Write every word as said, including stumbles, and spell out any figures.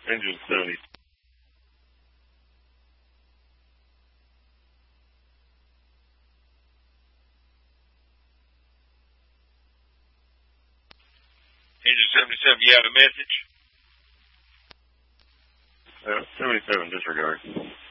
Engine seventy. Engine seventy-seven, you have a message? Uh, seventy-seven, disregard.